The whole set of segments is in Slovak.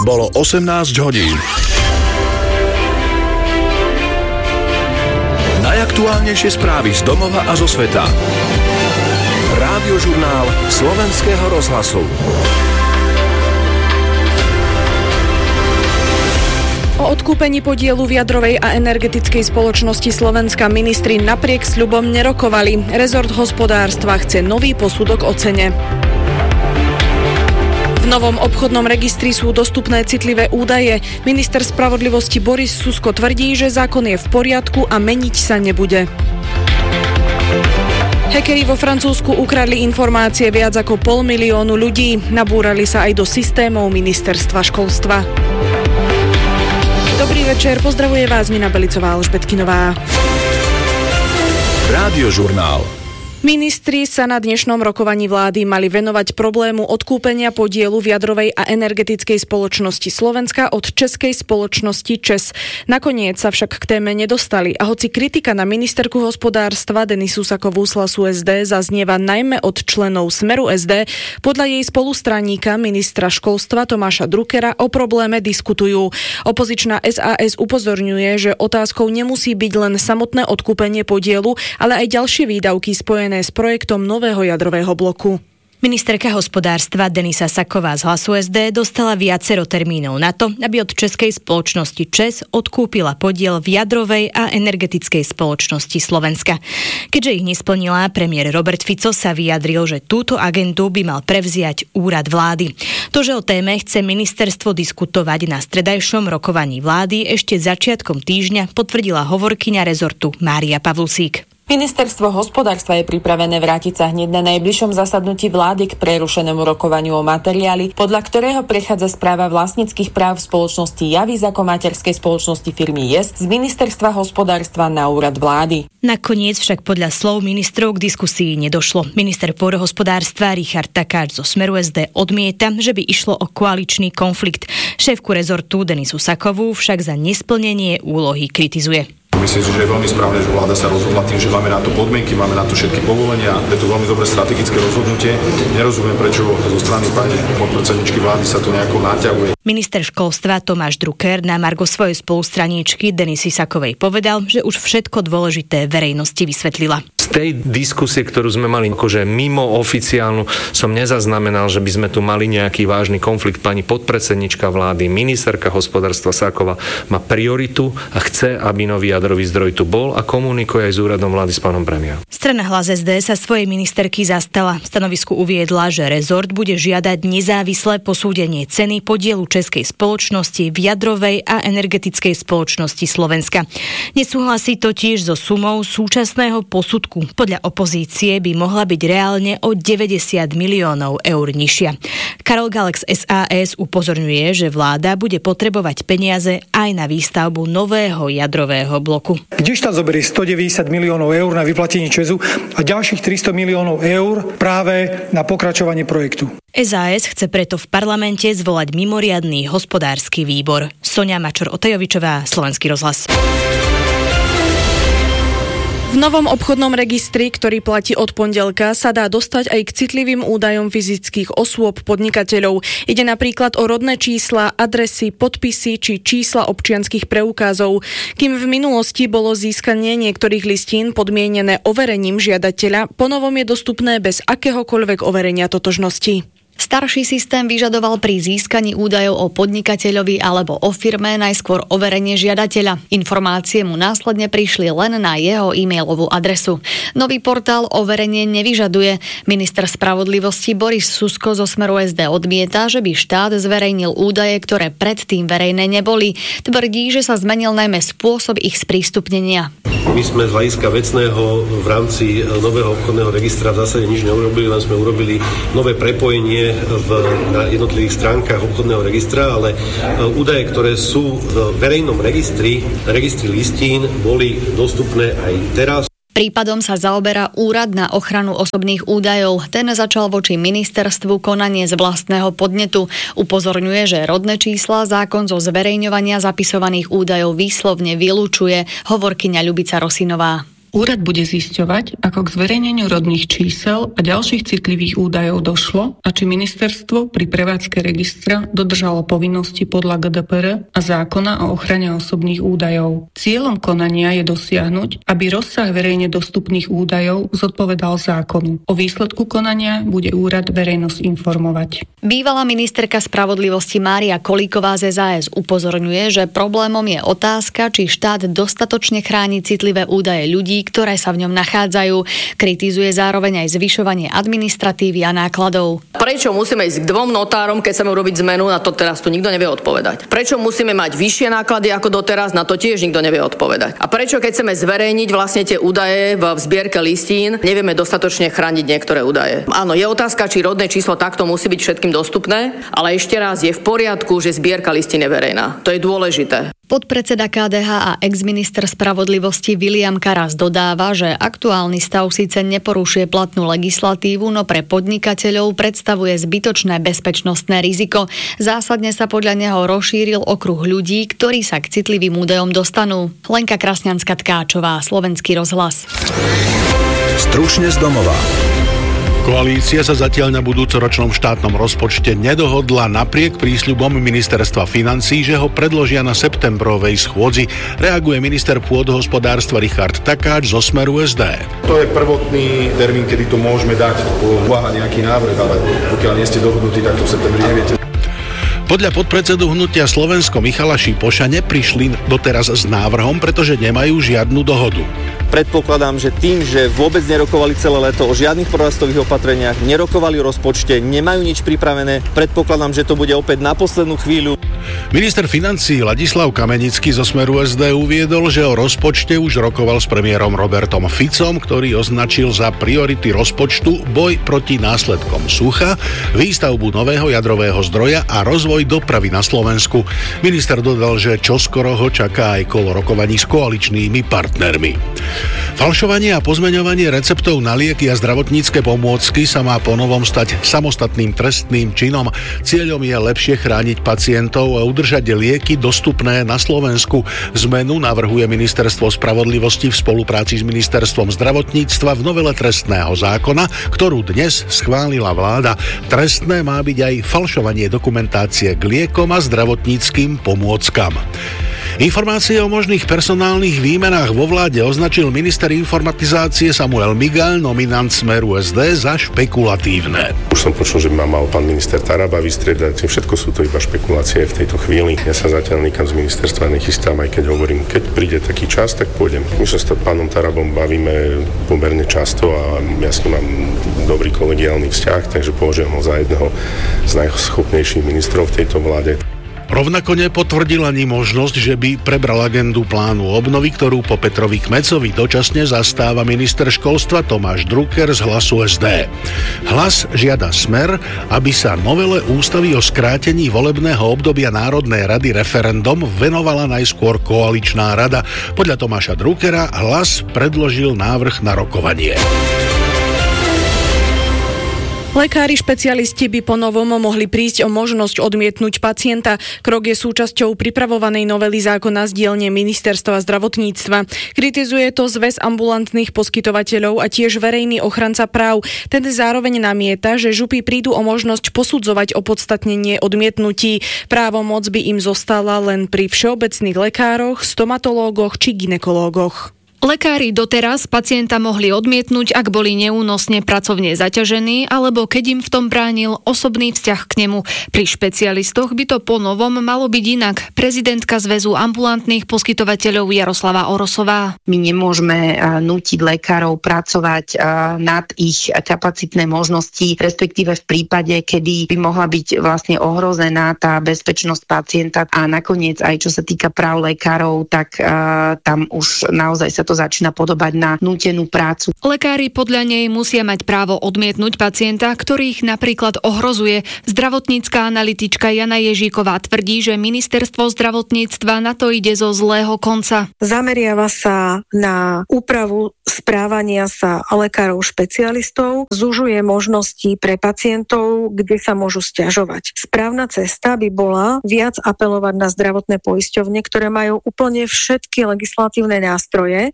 Bolo 18 hodín. Najaktuálnejšie správy z domova a zo sveta. Rádiožurnál Slovenského rozhlasu. O odkúpení podielu v jadrovej a energetickej spoločnosti Slovenska ministri napriek sľubom nerokovali. Rezort hospodárstva chce nový posudok o cene. V novom obchodnom registri sú dostupné citlivé údaje. Minister spravodlivosti Boris Susko tvrdí, že zákon je v poriadku a meniť sa nebude. Hackeri vo Francúzsku ukradli informácie viac ako 500 000 ľudí. Nabúrali sa aj do systémov ministerstva školstva. Dobrý večer, pozdravuje vás Nina Belicová, Alžbetkinová. Rádiožurnál. Ministri sa na dnešnom rokovaní vlády mali venovať problému odkúpenia podielu v jadrovej a energetickej spoločnosti Slovenska od českej spoločnosti ČEZ. Nakoniec sa však k téme nedostali a hoci kritika na ministerku hospodárstva Denisu Sakovú z Hlasu SD zaznieva najmä od členov Smeru SD, podľa jej spolustraníka ministra školstva Tomáša Druckera o probléme diskutujú. Opozičná SAS upozorňuje, že otázkou nemusí byť len samotné odkúpenie podielu, ale aj ďalšie výdavky spojené s projektom nového jadrového bloku. Ministerka hospodárstva Denisa Saková z Hlasu SD dostala viacero termínov na to, aby od českej spoločnosti ČEZ odkúpila podiel v jadrovej a energetickej spoločnosti Slovenska. Keďže ich nesplnila, premiér Robert Fico sa vyjadril, že túto agendu by mal prevziať úrad vlády. To, že o téme chce ministerstvo diskutovať na stredajšom rokovaní vlády, ešte začiatkom týždňa potvrdila hovorkyňa rezortu Mária Pavlusík. Ministerstvo hospodárstva je pripravené vrátiť sa hneď na najbližšom zasadnutí vlády k prerušenému rokovaniu o materiáli, podľa ktorého prechádza správa vlastníckych práv spoločnosti Javis ako materskej spoločnosti firmy YES z Ministerstva hospodárstva na úrad vlády. Nakoniec však podľa slov ministrov k diskusii nedošlo. Minister pôdohospodárstva Richard Takáč zo Smeru SD odmieta, že by išlo o koaličný konflikt. Šéfku rezortu Denisu Sakovú však za nesplnenie úlohy kritizuje. Myslím si, že je veľmi správne, že vláda sa rozhodla tým, že máme na to podmienky, máme na to všetky povolenia. Je to veľmi dobré strategické rozhodnutie. Nerozumiem, prečo zo strany pani podpredsedničky vlády sa to nejako naťahuje. Minister školstva Tomáš Drucker na margo svojej spolustraníčky Denisy Sakovej povedal, že už všetko dôležité verejnosti vysvetlila. Z tej diskusie, ktorú sme mali akože mimo oficiálnu, som nezaznamenal, že by sme tu mali nejaký vážny konflikt. Pani podpredsednička vlády, ministerka hospodárstva Saková má prioritu a chce, aby nový jadrový zdroj tu bol a komunikuje aj s úradom vlády s pánom premiérom. Strana Hlas SD sa svojej ministerky zastala. V stanovisku uviedla, že rezort bude žiadať nezávislé posúdenie ceny podielu českej spoločnosti v jadrovej a energetickej spoločnosti Slovenska. Nesúhlasí totiž so sumou súčasného posudku. Podľa opozície by mohla byť reálne o 90 miliónov eur nižšia. Karol Galex SAS upozorňuje, že vláda bude potrebovať peniaze aj na výstavbu nového jadrového bloku. Kde štát zoberie 190 miliónov eur na vyplatenie ČEZu a ďalších 300 miliónov eur práve na pokračovanie projektu? SAS chce preto v parlamente zvolať mimoriadny hospodársky výbor. Sonia Mačor-Otajovičová, Slovenský rozhlas. V novom obchodnom registri, ktorý platí od pondelka, sa dá dostať aj k citlivým údajom fyzických osôb podnikateľov. Ide napríklad o rodné čísla, adresy, podpisy či čísla občianskych preukázov. Kým v minulosti bolo získanie niektorých listín podmienené overením žiadateľa, ponovom je dostupné bez akéhokoľvek overenia totožnosti. Starší systém vyžadoval pri získaní údajov o podnikateľovi alebo o firme najskôr overenie žiadateľa. Informácie mu následne prišli len na jeho e-mailovú adresu. Nový portál overenie nevyžaduje. Minister spravodlivosti Boris Susko zo Smeru SD odmieta, že by štát zverejnil údaje, ktoré predtým verejné neboli. Tvrdí, že sa zmenil najmä spôsob ich sprístupnenia. My sme z hľadiska vecného v rámci nového obchodného registra v zásade nič neurobili, len sme urobili nové prepojenie na jednotlivých stránkach obchodného registra, ale údaje, ktoré sú v verejnom registri listín, boli dostupné aj teraz. Prípadom sa zaoberá Úrad na ochranu osobných údajov. Ten začal voči ministerstvu konanie z vlastného podnetu. Upozorňuje, že rodné čísla zákon zo zverejňovania zapisovaných údajov výslovne vylúčuje, hovorkyňa Ľubica Rosinová. Úrad bude zisťovať, ako k zverejneniu rodných čísel a ďalších citlivých údajov došlo a či ministerstvo pri prevádzke registra dodržalo povinnosti podľa GDPR a zákona o ochrane osobných údajov. Cieľom konania je dosiahnuť, aby rozsah verejne dostupných údajov zodpovedal zákonu. O výsledku konania bude úrad verejnosť informovať. Bývalá ministerka spravodlivosti Mária Kolíková z SAS upozorňuje, že problémom je otázka, či štát dostatočne chráni citlivé údaje ľudí, ktoré sa v ňom nachádzajú. Kritizuje zároveň aj zvyšovanie administratívy a nákladov. Prečo musíme ísť k 2 notárom, keď chceme urobiť zmenu, na to teraz tu nikto nevie odpovedať. Prečo musíme mať vyššie náklady ako doteraz, na to tiež nikto nevie odpovedať. A prečo keď chceme zverejniť vlastne tie údaje v zbierke listín, nevieme dostatočne chrániť niektoré údaje. Áno, je otázka, či rodné číslo takto musí byť všetkým dostupné, ale ešte raz je v poriadku, že zbierka listín je verejná. To je dôležité. Podpredseda KDH a exminister spravodlivosti William Karas dodáva, že aktuálny stav síce neporušuje platnú legislatívu, no pre podnikateľov predstavuje zbytočné bezpečnostné riziko. Zásadne sa podľa neho rozšíril okruh ľudí, ktorí sa k citlivým údajom dostanú. Lenka Krasňanská-Tkáčová, Slovenský rozhlas. Stručne z domova. Koalícia sa zatiaľ na budúcoročnom štátnom rozpočte nedohodla napriek prísľubom ministerstva financií, že ho predložia na septembrovej schôdzi. Reaguje minister pôdohospodárstva Richard Takáč zo Smeru SD. To je prvotný termín, kedy to môžeme dať, uváha nejaký návrh, ale pokiaľ nie ste dohodnutí, tak to v septembri neviete. Podľa podpredsedu hnutia Slovensko Michala Šipoša neprišli doteraz s návrhom, pretože nemajú žiadnu dohodu. Predpokladám, že tým, že vôbec nerokovali celé leto o žiadnych prorastových opatreniach, nerokovali o rozpočte, nemajú nič pripravené, predpokladám, že to bude opäť na poslednú chvíľu. Minister financií Ladislav Kamenický zo Smeru SD uviedol, že o rozpočte už rokoval s premiérom Robertom Ficom, ktorý označil za priority rozpočtu boj proti následkom sucha, výstavbu nového jadrového zdroja a rozvoj dopravy na Slovensku. Minister dodal, že čoskoro ho čaká aj kolo rokovaní s koaličnými partnermi. Falšovanie a pozmeňovanie receptov na lieky a zdravotnícke pomôcky sa má ponovom stať samostatným trestným činom. Cieľom je lepšie chrániť pacientov a udržať lieky dostupné na Slovensku. Zmenu navrhuje Ministerstvo spravodlivosti v spolupráci s Ministerstvom zdravotníctva v novele trestného zákona, ktorú dnes schválila vláda. Trestné má byť aj falšovanie dokumentácie k liekom a zdravotníckym pomôckam. Informácie o možných personálnych výmenách vo vláde označil minister informatizácie Samuel Migaľ, nominant Smeru SD, za špekulatívne. Už som počul, že ma mal pán minister Taraba vystriedať, všetko sú to iba špekulácie v tejto chvíli. Ja sa zatiaľ nikam z ministerstva nechystám, aj keď hovorím, keď príde taký čas, tak pôjdem. My sa s pánom Tarabom bavíme pomerne často a ja s ním mám dobrý kolegiálny vzťah, takže považujem ho za jedného z najschopnejších ministrov v tejto vláde. Rovnako nepotvrdil ani možnosť, že by prebral agendu plánu obnovy, ktorú po Petrovi Kmecovi dočasne zastáva minister školstva Tomáš Drucker z Hlasu SD. Hlas žiada Smer, aby sa novele ústavy o skrátení volebného obdobia Národnej rady referendum venovala najskôr koaličná rada. Podľa Tomáša Druckera Hlas predložil návrh na rokovanie. Lekári špecialisti by ponovom mohli prísť o možnosť odmietnúť pacienta. Krok je súčasťou pripravovanej novely zákona z dielne Ministerstva zdravotníctva. Kritizuje to Zväz ambulantných poskytovateľov a tiež verejný ochranca práv. Ten zároveň namieta, že župy prídu o možnosť posudzovať opodstatnenie odmietnutí. Právomoc by im zostala len pri všeobecných lekároch, stomatológoch či gynekológoch. Lekári doteraz pacienta mohli odmietnúť, ak boli neúnosne pracovne zaťažení alebo keď im v tom bránil osobný vzťah k nemu. Pri špecialistoch by to po novom malo byť inak. Prezidentka Zväzu ambulantných poskytovateľov Jaroslava Orosová. My nemôžeme nútiť lekárov pracovať nad ich kapacitné možnosti, respektíve v prípade, kedy by mohla byť vlastne ohrozená tá bezpečnosť pacienta a nakoniec aj čo sa týka práv lekárov, tak tam už naozaj sa to začína podobať na nútenú prácu. Lekári podľa nej musia mať právo odmietnúť pacienta, ktorých napríklad ohrozuje. Zdravotnícka analytička Jana Ježíková tvrdí, že ministerstvo zdravotníctva na to ide zo zlého konca. Zameriava sa na úpravu správania sa lekárov špecialistov, zužuje možnosti pre pacientov, kde sa môžu sťažovať. Správna cesta by bola viac apelovať na zdravotné poisťovne, ktoré majú úplne všetky legislatívne nástroje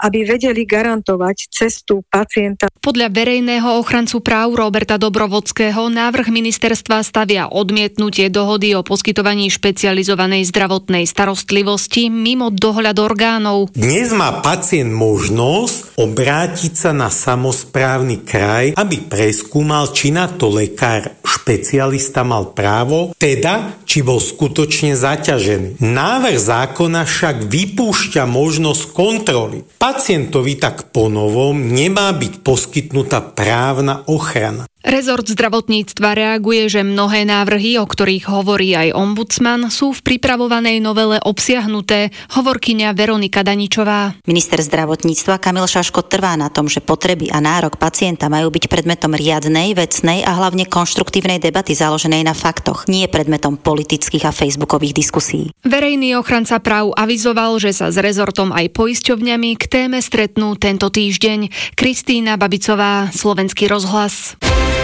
aby vedeli garantovať cestu pacienta. Podľa verejného ochrancu práv Roberta Dobrovodského návrh ministerstva stavia odmietnutie dohody o poskytovaní špecializovanej zdravotnej starostlivosti mimo dohľad orgánov. Dnes má pacient možnosť obrátiť sa na samosprávny kraj, aby preskúmal, či na to lekár špecialista mal právo, teda či bol skutočne zaťažený. Návrh zákona však vypúšťa možnosť kontroly. Pacientovi tak ponovom nemá byť poskytnutá právna ochrana. Rezort zdravotníctva reaguje, že mnohé návrhy, o ktorých hovorí aj ombudsman, sú v pripravovanej novele obsiahnuté, hovorkyňa Veronika Daničová. Minister zdravotníctva Kamil Šaško trvá na tom, že potreby a nárok pacienta majú byť predmetom riadnej, vecnej a hlavne konštruktívnej debaty založenej na faktoch, nie predmetom politických a facebookových diskusí. Verejný ochranca práv avizoval, že sa s rezortom aj poisťovňami k téme stretnú tento týždeň. Kristína Babicová, Slovenský rozhlas.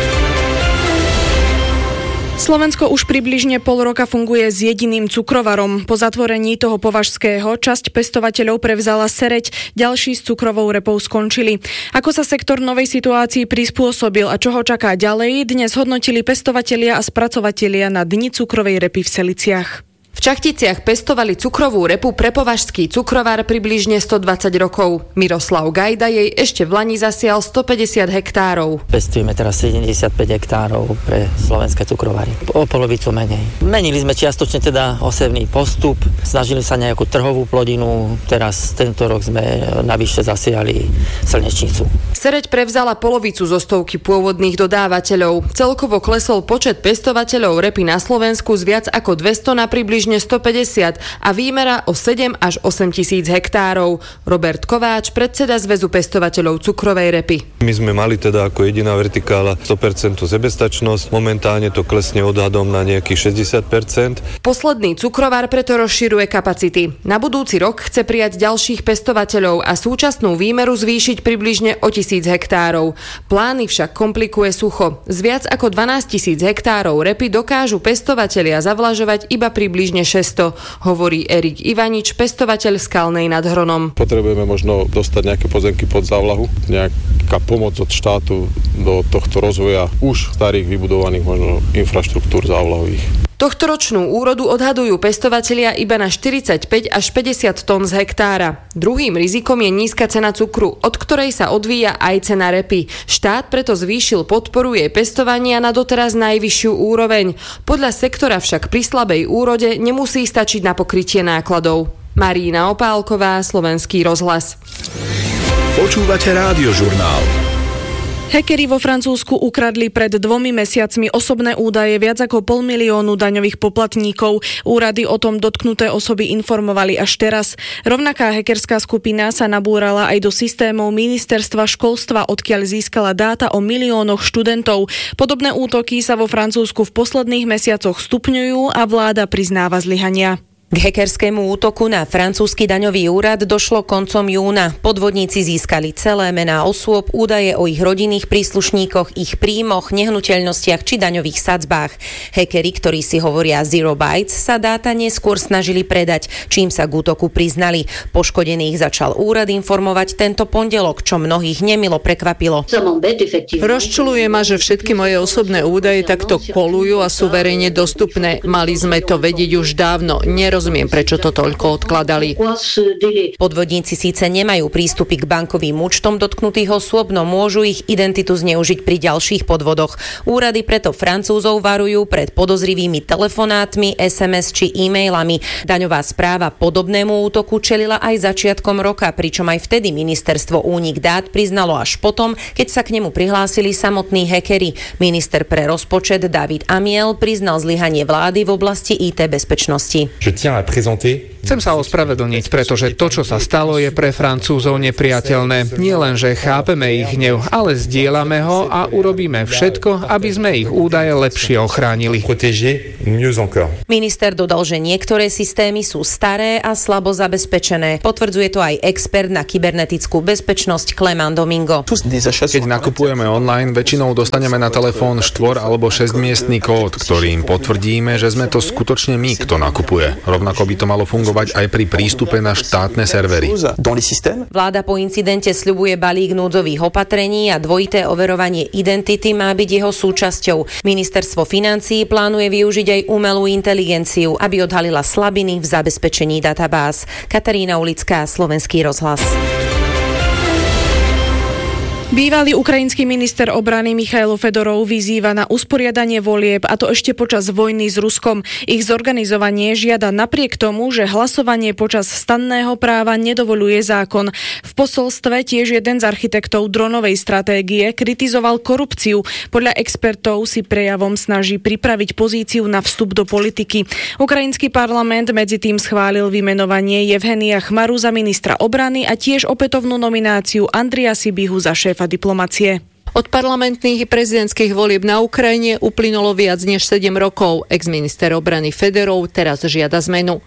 Slovensko už približne pol roka funguje s jediným cukrovarom. Po zatvorení toho považského časť pestovateľov prevzala Sereď, ďalší s cukrovou repou skončili. Ako sa sektor novej situácii prispôsobil a čo ho čaká ďalej, dnes hodnotili pestovatelia a spracovatelia na Dni cukrovej repy v Seliciach. V Čachticiach pestovali cukrovú repu pre považský cukrovár približne 120 rokov. Miroslav Gajda jej ešte v lani zasial 150 hektárov. Pestujeme teraz 75 hektárov pre slovenské cukrovary. O polovicu menej. Menili sme čiastočne teda osevný postup, snažili sa nejakú trhovú plodinu, teraz tento rok sme navyše zasiali slnečnicu. Sereď prevzala polovicu zo stovky pôvodných dodávateľov. Celkovo klesol počet pestovateľov repy na Slovensku z viac ako 200 na približne 150 a výmera o 7 až 8 tisíc hektárov. Robert Kováč, predseda Zväzu pestovateľov cukrovej repy. My sme mali teda ako jediná vertikála 100% sebestačnosť, momentálne to klesne odhadom na nejakých 60%. Posledný cukrovár preto rozširuje kapacity. Na budúci rok chce prijať ďalších pestovateľov a súčasnú výmeru zvýšiť približne o 1000 hektárov. Plány však komplikuje sucho. Z viac ako 12 000 hektárov repy dokážu pestovatelia zavlažovať iba približne 600, hovorí Erik Ivanič, pestovateľ Skalnej nad Hronom. Potrebujeme možno dostať nejaké pozemky pod závlahu, nejaká pomoc od štátu do tohto rozvoja už starých vybudovaných možno infraštruktúr závlahových. Tohtoročnú úrodu odhadujú pestovatelia iba na 45 až 50 tón z hektára. Druhým rizikom je nízka cena cukru, od ktorej sa odvíja aj cena repy. Štát preto zvýšil podporu jej pestovania na doteraz najvyššiu úroveň. Podľa sektora však pri slabej úrode nemusí stačiť na pokrytie nákladov. Marína Opálková, Slovenský rozhlas. Počúvate Rádiožurnál. Hackeri vo Francúzsku ukradli pred 2 mesiacmi osobné údaje viac ako 500 000 daňových poplatníkov. Úrady o tom dotknuté osoby informovali až teraz. Rovnaká hackerská skupina sa nabúrala aj do systémov ministerstva školstva, odkiaľ získala dáta o miliónoch študentov. Podobné útoky sa vo Francúzsku v posledných mesiacoch stupňujú a vláda priznáva zlyhania. K hackerskému útoku na francúzsky daňový úrad došlo koncom júna. Podvodníci získali celé mená osôb, údaje o ich rodinných príslušníkoch, ich príjmoch, nehnuteľnostiach či daňových sadzbách. Hackeri, ktorí si hovoria Zero Bytes, sa dáta neskôr snažili predať, čím sa k útoku priznali. Poškodených začal úrad informovať tento pondelok, čo mnohých nemilo prekvapilo. Rozčuľuje ma, že všetky moje osobné údaje takto kolujú a sú verejne dostupné. Mali sme to vedieť už dávno. Rozumiem, prečo to toľko odkladali. Podvodníci síce nemajú prístupy k bankovým účtom dotknutých osôb, no môžu ich identitu zneužiť pri ďalších podvodoch. Úrady preto Francúzov varujú pred podozrivými telefonátmi, SMS či e-mailami. Daňová správa podobnému útoku čelila aj začiatkom roka, pričom aj vtedy ministerstvo únik dát priznalo až potom, keď sa k nemu prihlásili samotní hackeri. Minister pre rozpočet David Amiel priznal zlyhanie vlády v oblasti IT bezpečnosti. Chcem sa ospravedlniť, pretože to, čo sa stalo, je pre Francúzov nepriateľné. Nie len, že chápeme ich hnev, ale zdieľame ho a urobíme všetko, aby sme ich údaje lepšie ochránili. Minister dodal, že niektoré systémy sú staré a slabo zabezpečené. Potvrdzuje to aj expert na kybernetickú bezpečnosť Clément Domingo. Keď nakupujeme online, väčšinou dostaneme na telefón 4 alebo 6 miestny kód, ktorým potvrdíme, že sme to skutočne my, kto nakupuje. Rovnako by to malo fungovať aj pri prístupe na štátne servery. Vláda po incidente sľubuje balík núdzových opatrení a dvojité overovanie identity má byť jeho súčasťou. Ministerstvo financií plánuje využiť aj umelú inteligenciu, aby odhalila slabiny v zabezpečení databáz. Katarína Ulická, Slovenský rozhlas. Bývalý ukrajinský minister obrany Michailo Fedorov vyzýva na usporiadanie volieb, a to ešte počas vojny s Ruskom. Ich zorganizovanie žiada napriek tomu, že hlasovanie počas stanného práva nedovoľuje zákon. V posolstve tiež jeden z architektov dronovej stratégie kritizoval korupciu. Podľa expertov si prejavom snaží pripraviť pozíciu na vstup do politiky. Ukrajinský parlament medzi tým schválil vymenovanie Jevhenia Chmaru za ministra obrany a tiež opätovnú nomináciu Andria Sibihu za šéfa diplomacie. Od parlamentných i prezidentských volieb na Ukrajine uplynulo viac než 7 rokov. Ex-minister obrany Fedorov teraz žiada zmenu.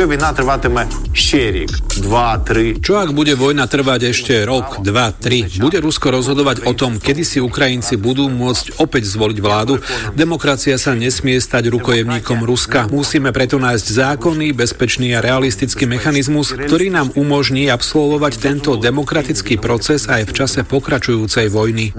Čo ak bude vojna trvať ešte rok, 2, 3? Bude Rusko rozhodovať o tom, kedy si Ukrajinci budú môcť opäť zvoliť vládu? Demokracia sa nesmie stať rukojemníkom Ruska. Musíme preto nájsť zákonný, bezpečný a realistický mechanizmus, ktorý nám umožní absolvovať tento demokratický proces aj v čase pokračujúcej vojny.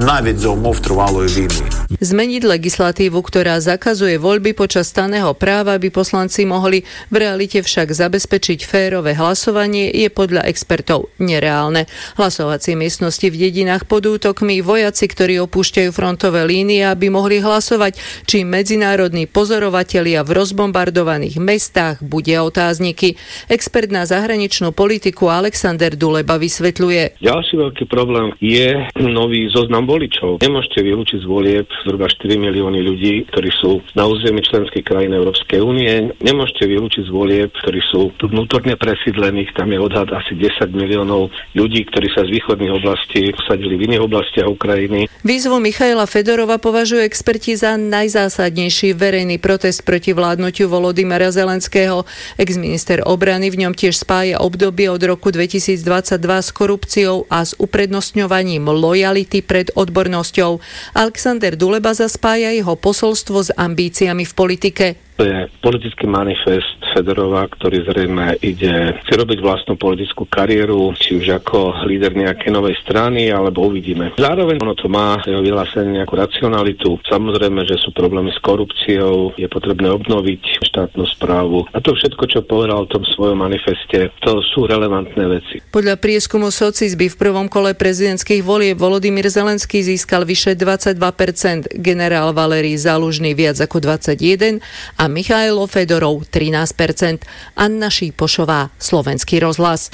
Zmeniť legislatívu, ktorá zakazuje voľby počas stanného práva, by poslanci mohli, v realite však zabezpečiť férové hlasovanie, je podľa expertov nereálne. Hlasovacie miestnosti v dedinách pod útokmi, vojaci, ktorí opúšťajú frontové línie, aby mohli hlasovať, či medzinárodní pozorovatelia v rozbombardovaných mestách, bude otázniky. Expert na zahraničnú politiku Alexander Duleba vysvetľuje. Ďalší veľký problém je nový zoznam voličov. Nemôžete vylúčiť z volieb zhruba 4 milióny ľudí, ktorí sú na území členských krajín Európskej únie. Nemôžete vylúčiť z volieb, ktorí sú vnútorne presídlených. Tam je odhad asi 10 miliónov ľudí, ktorí sa z východných oblastí usadili v iných oblastiach Ukrajiny. Výzvu Michaila Fedorova považujú experti za najzásadnejší verejný protest proti vládnutiu Volodymyra Zelenského. Ex-minister obrany v ňom tiež spája obdobie od roku 2022 s korupciou a s uprednostňovaním lojality pred odbornosťou. Alexander Duleba zaspája jeho posolstvo s ambíciami v politike. To je politický manifest Fedorova, ktorý zrejme chce robiť vlastnú politickú kariéru, či už ako líder nejakej novej strany, alebo uvidíme. Zároveň ono to má vyhlásenie nejakú racionalitu. Samozrejme, že sú problémy s korupciou, je potrebné obnoviť štátnu správu. A to všetko, čo povedal v tom svojom manifeste, to sú relevantné veci. Podľa prieskumu Socis by v prvom kole prezidentských volieb Volodymyr Zelenský získal vyše 22%, generál Valerij Zalužný viac ako 21% a Michailo Fedorov 13%. Anna Šípošová, Slovenský rozhlas.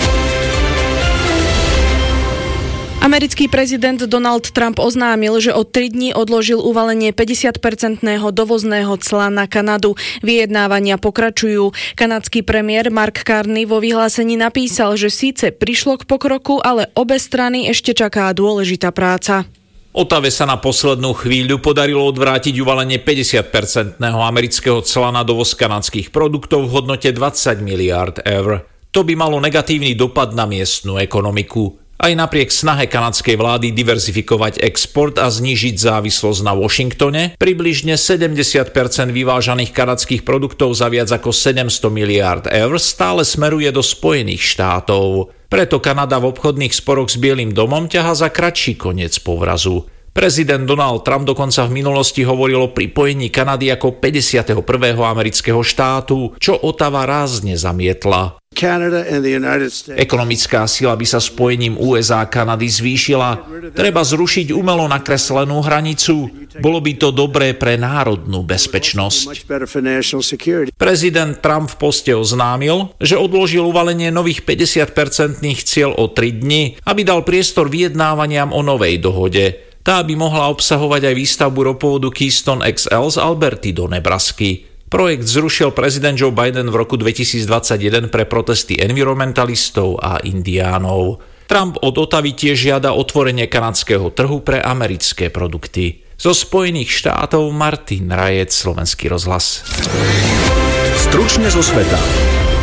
Americký prezident Donald Trump oznámil, že o 3 dní odložil uvalenie 50% dovozného cla na Kanadu. Vyjednávania pokračujú. Kanadský premiér Mark Carney vo vyhlásení napísal, že síce prišlo k pokroku, ale obe strany ešte čaká dôležitá práca. Otave sa na poslednú chvíľu podarilo odvrátiť uvalenie 50% amerického cla na dovoz kanadských produktov v hodnote 20 miliárd eur. To by malo negatívny dopad na miestnu ekonomiku. Aj napriek snahe kanadskej vlády diverzifikovať export a znížiť závislosť na Washingtone, približne 70% vyvážaných kanadských produktov za viac ako 700 miliárd eur stále smeruje do Spojených štátov. Preto Kanada v obchodných sporoch s Bielym domom ťahá za kratší koniec povrazu. Prezident Donald Trump dokonca v minulosti hovoril o pripojení Kanady ako 51. amerického štátu, čo Ottawa rázne zamietla. Ekonomická sila by sa spojením USA a Kanady zvýšila. Treba zrušiť umelo nakreslenú hranicu. Bolo by to dobré pre národnú bezpečnosť. Prezident Trump v poste oznámil, že odložil uvalenie nových 50% cieľ o 3 dni, aby dal priestor vyjednávaniam o novej dohode. Tá by mohla obsahovať aj výstavbu ropovodu Keystone XL z Alberty do Nebrasky. Projekt zrušil prezident Joe Biden v roku 2021 pre protesty environmentalistov a indiánov. Trump od Ottavy tiež žiada otvorenie kanadského trhu pre americké produkty. Zo Spojených štátov Martin Rajec, Slovenský rozhlas. Stručne zo sveta.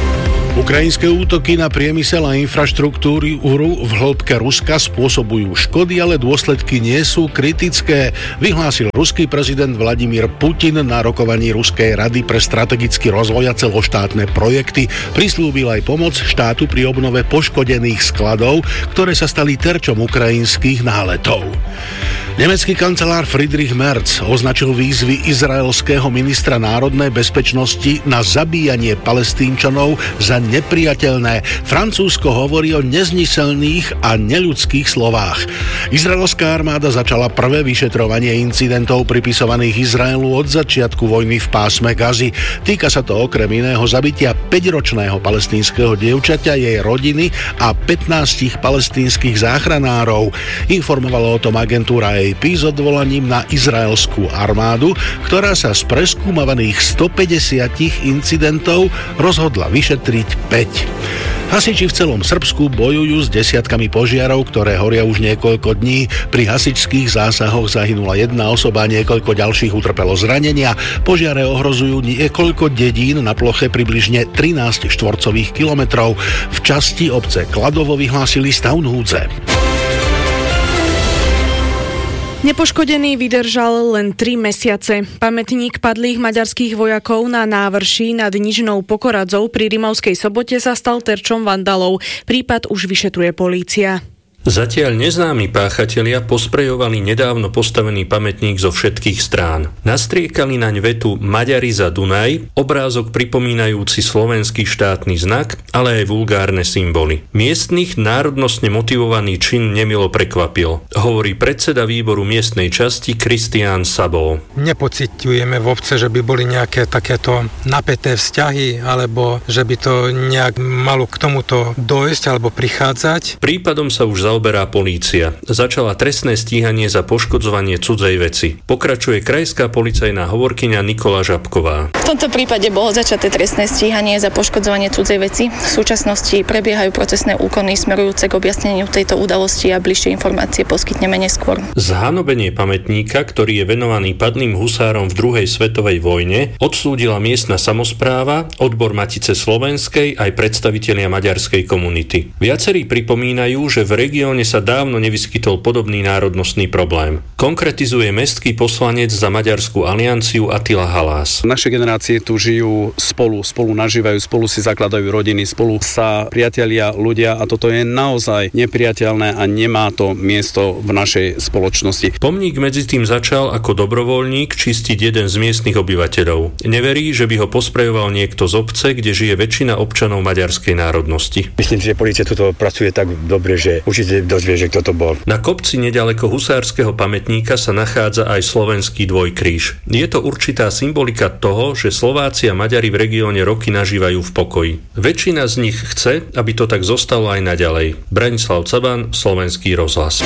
Ukrajinské útoky na priemysel a infraštruktúru v hĺbke Ruska spôsobujú škody, ale dôsledky nie sú kritické, vyhlásil ruský prezident Vladimír Putin na rokovaní Ruskej rady pre strategický rozvoj a celoštátne projekty. Prislúbil aj pomoc štátu pri obnove poškodených skladov, ktoré sa stali terčom ukrajinských náletov. Nemecký kancelár Friedrich Merz označil výzvy izraelského ministra národnej bezpečnosti na zabíjanie Palestínčanov za nepriateľné. Francúzsko hovorí o nezmyselných a neľudských slovách. Izraelská armáda začala prvé vyšetrovanie incidentov pripisovaných Izraelu od začiatku vojny v pásme Gazy. Týka sa to okrem iného zabitia 5-ročného palestínskeho dievčaťa, jej rodiny a 15 palestínskych záchranárov. Informovala o tom agentúra AP s odvolaním na izraelskú armádu, ktorá sa z preskúmavaných 150 incidentov rozhodla vyšetriť 5. Hasiči v celom Srbsku bojujú s desiatkami požiarov, ktoré horia už niekoľko dní. Pri hasičských zásahoch zahynula jedna osoba, niekoľko ďalších utrpelo zranenia. Požiare ohrozujú niekoľko dedín na ploche približne 13 štvorcových kilometrov. V časti obce Kladovo vyhlásili stav núdze. Nepoškodený vydržal len 3 mesiace. Pamätník padlých maďarských vojakov na návrší nad Nižnou Pokoradzou pri Rimavskej Sobote sa stal terčom vandalov. Prípad už vyšetruje polícia. Zatiaľ neznámi páchatelia posprejovali nedávno postavený pamätník zo všetkých strán. Nastriekali naň vetu Maďari za Dunaj, obrázok pripomínajúci slovenský štátny znak, ale aj vulgárne symboly. Miestnych národnostne motivovaný čin nemilo prekvapil, hovorí predseda výboru miestnej časti Kristián Sabo. Nepociťujeme v obce, že by boli nejaké takéto napäté vzťahy, alebo že by to nejak malo k tomuto dojsť alebo prichádzať. Prípadom sa už zaoberá polícia. Začala trestné stíhanie za poškodzovanie cudzej veci. Pokračuje krajská policajná hovorkyňa Nikola Žabková. V tomto prípade bolo začaté trestné stíhanie za poškodzovanie cudzej veci. V súčasnosti prebiehajú procesné úkony smerujúce k objasneniu tejto udalosti a bližšie informácie poskytneme neskôr. Zhanobenie pamätníka, ktorý je venovaný padlým husárom v druhej svetovej vojne, odsúdila miestna samospráva, odbor Matice slovenskej aj predstavitelia maďarskej komunity. Viacerí pripomínajú, že v regióne sa dávno nevyskytol podobný národnostný problém. Konkretizuje mestský poslanec za Maďarskú alianciu Attila Halás. Naše generácie tu žijú spolu nažívajú, spolu si zakladajú rodiny, spolu sa priatelia ľudia a toto je naozaj nepriateľné a nemá to miesto v našej spoločnosti. Pomník medzi tým začal ako dobrovoľník čistiť jeden z miestnych obyvateľov. Neverí, že by ho posprejoval niekto z obce, kde žije väčšina občanov maďarskej národnosti. Myslím, že polícia tuto pracuje tak dobre, že určite dozvie, že kto to bol. Na kopci nedaleko husárskeho pamätníka sa nachádza aj slovenský dvojkríž. Je to určitá symbolika toho, že Slováci a Maďari v regióne roky nažívajú v pokoji. Väčšina z nich chce, aby to tak zostalo aj naďalej. Branislav Caban, Slovenský rozhlas.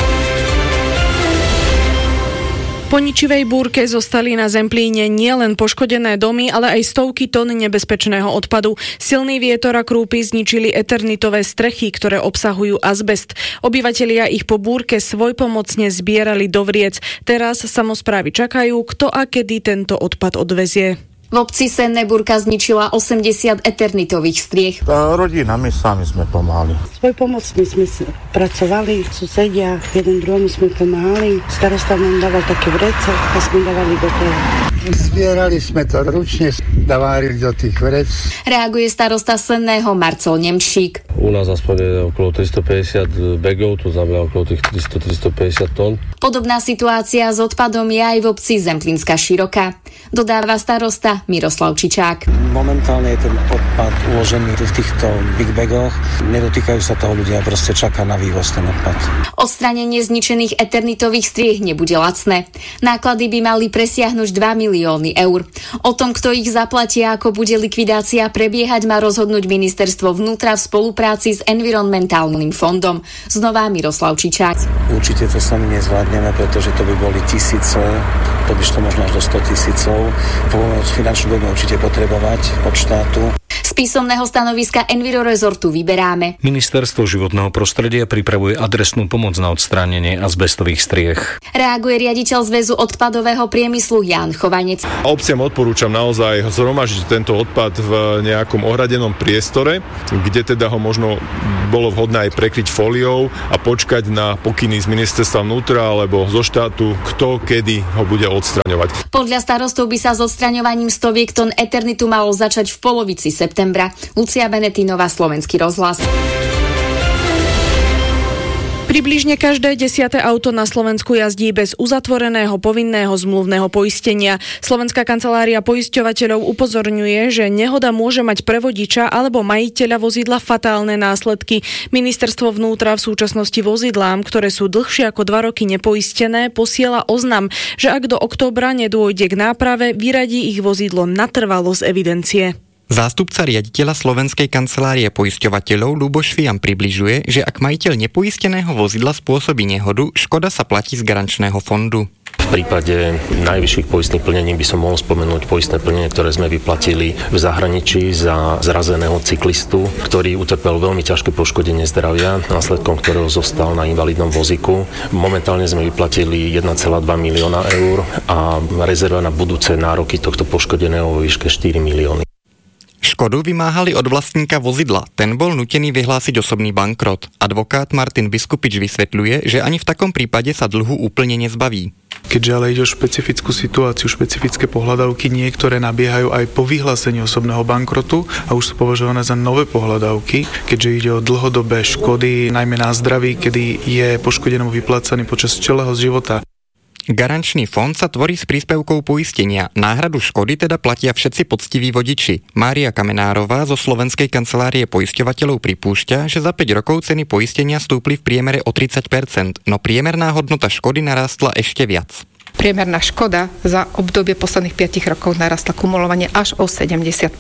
Po ničivej búrke zostali na Zemplíne nielen poškodené domy, ale aj stovky tón nebezpečného odpadu. Silný vietor a krúpy zničili eternitové strechy, ktoré obsahujú azbest. Obyvatelia ich po búrke svojpomocne zbierali do vriec. Teraz samosprávy čakajú, kto a kedy tento odpad odvezie. V obci Senné búrka zničila 80 eternitových striech. Rodina, my sami sme pomáhali. Svojpomocne sme pracovali, susedia, jeden druhému sme pomáhali. Starosta nám dával také vrece a sme dávali do toho. Zbierali sme to ručne, dávali do tých vrec. Reaguje starosta Senného Marcel Nemčík. U nás aspoň je okolo 350 bagov, to znamená okolo tých 300-350 tón. Podobná situácia s odpadom je aj v obci Zemplínska Široká. Dodáva starosta Miroslav Čičák. Momentálne je ten odpad uložený v týchto big bagoch. Nedotýkajú sa toho ľudia, proste čaká na vývoz ten odpad. Odstránenie zničených eternitových striech nebude lacné. Náklady by mali presiahnuť 2 milióny eur. O tom, kto ich zaplatí a ako bude likvidácia prebiehať, má rozhodnúť ministerstvo vnútra v spolupráci s environmentálnym fondom. Znova Miroslav Čičák. Určite to sami nezvládneme, pretože to by boli tisíce, to by šlo možno až do 100 000. Pomoc finančnú budeme určite potrebovať od štátu. Z Z písomného stanoviska Envirorezortu vyberáme. Ministerstvo životného prostredia pripravuje adresnú pomoc na odstránenie azbestových striech. Reaguje riaditeľ Zväzu odpadového priemyslu Ján Chovanec. Obciam odporúčam naozaj zhromažiť tento odpad v nejakom ohradenom priestore, kde teda ho možno bolo vhodné aj prekryť fóliou a počkať na pokyny z ministerstva vnútra alebo zo štátu, kto kedy ho bude odstraňovať. Podľa starostov by sa s odstraňovaním stoviek tón Eternitu malo začať v polovici septembra. Lucia Benetinová, Slovenský rozhlas. Približne každé 10. auto na Slovensku jazdí bez uzatvoreného povinného zmluvného poistenia. Slovenská kancelária poisťovateľov upozorňuje, že nehoda môže mať pre vodiča alebo majiteľa vozidla fatálne následky. Ministerstvo vnútra v súčasnosti vozidlám, ktoré sú dlhšie ako 2 roky nepoistené, posiela oznam, že ak do októbra nedôjde k náprave, vyradí ich vozidlo natrvalo z evidencie. Zástupca riaditeľa Slovenskej kancelárie poisťovateľov Ľuboš Fiam približuje, že ak majiteľ nepoisteného vozidla spôsobí nehodu, škoda sa platí z garančného fondu. V prípade najvyšších poistných plnení by som mohol spomenúť poistné plnenie, ktoré sme vyplatili v zahraničí za zrazeného cyklistu, ktorý utrpel veľmi ťažké poškodenie zdravia, následkom ktorého zostal na invalidnom vozíku. Momentálne sme vyplatili 1,2 milióna eur a rezerva na budúce nároky tohto poškodeného vo výške 4 milióny. Škodu vymáhali od vlastníka vozidla. Ten bol nútený vyhlásiť osobný bankrot. Advokát Martin Biskupič vysvetľuje, že ani v takom prípade sa dlhu úplne nezbaví. Keďže ale ide o špecifickú situáciu, špecifické pohľadávky, niektoré nabiehajú aj po vyhlásení osobného bankrotu a už sú považované za nové pohľadávky, keďže ide o dlhodobé škody, najmä na zdraví, kedy je poškodenému vyplácaný počas celého života. Garančný fond sa tvorí z príspevkov poistenia. Náhradu škody teda platia všetci poctiví vodiči. Mária Kamenárová zo Slovenskej kancelárie poisťovateľov pripúšťa, že za 5 rokov ceny poistenia stúpli v priemere o 30%, no priemerná hodnota škody narástla ešte viac. Priemerná škoda za obdobie posledných 5 rokov narastla kumulovane až o 70%.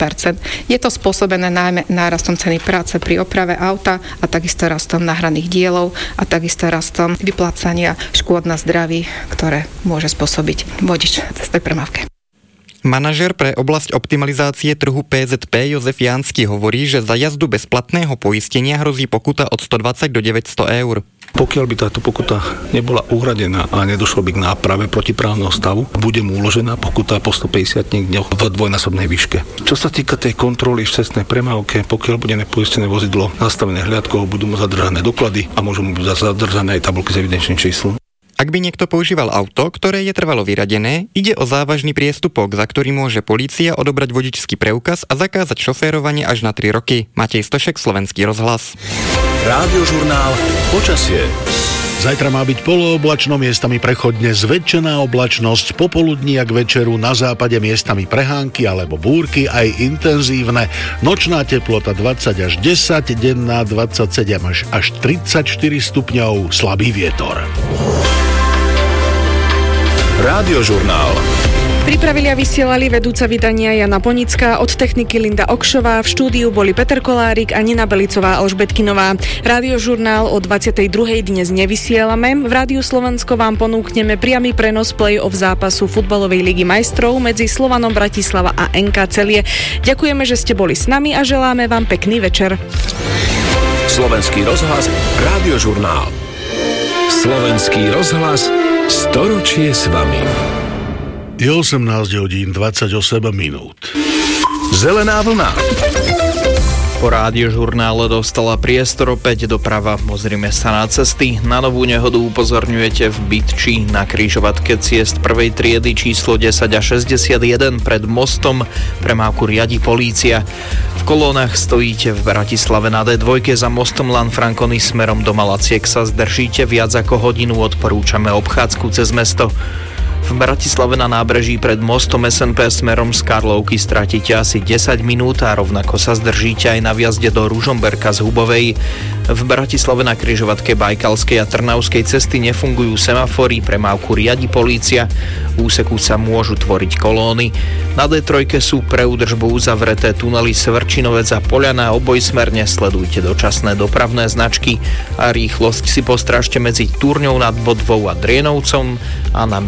Je to spôsobené najmä nárastom ceny práce pri oprave auta a takisto rastom náhradných dielov a takisto rastom vyplácania škôd na zdraví, ktoré môže spôsobiť vodič cestnej premávke. Manažér pre oblasť optimalizácie trhu PZP Jozef Jánsky hovorí, že za jazdu bez platného poistenia hrozí pokuta od 120 do 900 eur. Pokiaľ by táto pokuta nebola uhradená a nedošlo by k náprave protiprávneho stavu, bude mu uložená pokuta po 150 dňoch v dvojnásobnej výške. Čo sa týka tej kontroly v cestnej premávke, pokiaľ bude nepoistené vozidlo zastavené hliadkou, budú mu zadržané doklady a môžu mu byť zadržané aj tabulky s evidenčným číslom. Ak by niekto používal auto, ktoré je trvalo vyradené, ide o závažný priestupok, za ktorý môže polícia odobrať vodičský preukaz a zakázať šoférovanie až na 3 roky. Matej Stošek, Slovenský rozhlas. Rádiožurnál Počasie. Zajtra má byť polooblačno, miestami prechodne zväčšená oblačnosť, popoludní a k večeru na západe miestami prehánky alebo búrky, aj intenzívne. Nočná teplota 20 až 10, denná 27 až 34 stupňov, slabý vietor. Rádiožurnál. Pripravili a vysielali vedúca vydania Jana Ponická, od techniky Linda Okšová, v štúdiu boli Peter Kolárik a Nina Belicová Alžbetkinová. Rádiožurnál o 22. dnes nevysielame. V Rádiu Slovensko vám ponúkneme priamy prenos play-off zápasu futbalovej ligy majstrov medzi Slovanom Bratislava a NK Celie. Ďakujeme, že ste boli s nami a želáme vám pekný večer. Slovenský rozhlas, Rádiožurnál. Slovenský rozhlas, storočie s vami. Je 18 hodín 28 minút. Zelená vlna. Po Rádiožurnále dostala priestor opäť doprava. Pozrime sa na cesty. Na novú nehodu upozorňujete v Bytči na križovatke ciest prvej triedy číslo 10 a 61 pred mostom. Premávku riadi polícia. V kolónach stojíte v Bratislave na D2 za mostom Lanfranconi smerom do Malaciek sa zdržíte viac ako hodinu. Odporúčame obchádzku cez mesto. V Bratislave na nábreží pred mostom SNP smerom z Karlovky stratíte asi 10 minút a rovnako sa zdržíte aj na vjazde do Ružomberka z Hubovej. V Bratislave na križovatke Bajkalskej a Trnavskej cesty nefungujú semafory, premávku riadi polícia, v úseku sa môžu tvoriť kolóny. Na D3 sú pre údržbu uzavreté tunely Svrčinovec a Poľana, obojsmerne sledujte dočasné dopravné značky a rýchlosť si postrážte medzi Turňou nad Bodvou a Drienovcom a namerajú vás